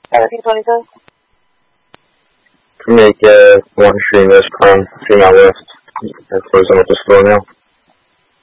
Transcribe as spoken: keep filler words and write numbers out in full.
seventeen twenty-seven. Make uh, one stream this prime, stream out west. They're closing up the store now.